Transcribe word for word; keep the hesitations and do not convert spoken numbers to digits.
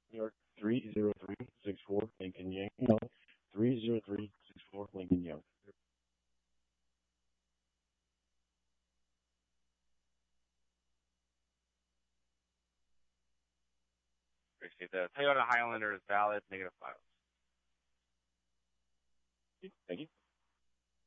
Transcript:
New York, three zero three six four, Lincoln Young. No, three zero three six four, Lincoln Young. Appreciate that. Toyota Highlander is valid, negative five. Thank you.